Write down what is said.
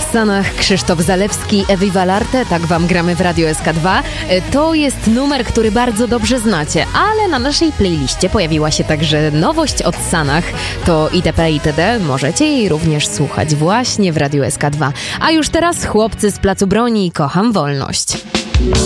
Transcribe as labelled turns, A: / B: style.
A: w Sanach Krzysztof Zalewski, Viva l'arte, tak wam gramy w Radio SK2. To jest numer, który bardzo dobrze znacie, ale na naszej playliście pojawiła się także nowość od Sanach. To itp. itd. Możecie jej również słuchać właśnie w Radio SK2. A już teraz chłopcy z Placu Broni, Kocham wolność.